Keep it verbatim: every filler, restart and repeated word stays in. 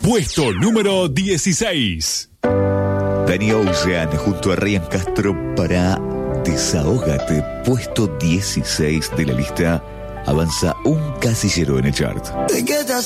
Puesto número dieciséis. Danny Ocean junto a Ryan Castro para Desahógate, puesto dieciséis de la lista. Avanza un casillero en el chart.